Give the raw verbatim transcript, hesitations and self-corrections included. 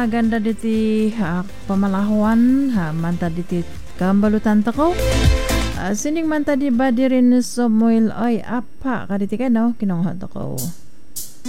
Ganda diti ha, pamalahuan ha, manta diti kambalutan tako. Uh, sining manta di badirin Samuel ay apa kaditi kano kinonghon tako.